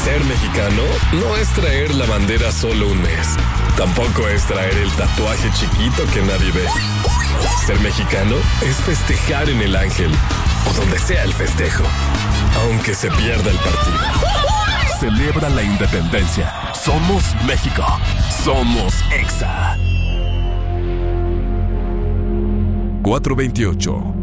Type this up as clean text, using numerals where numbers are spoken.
Ser mexicano no es traer la bandera solo un mes. Tampoco es traer el tatuaje chiquito que nadie ve. Ser mexicano es festejar en el Ángel o donde sea el festejo, aunque se pierda el partido. Celebra la independencia. Somos México. Somos EXA. 428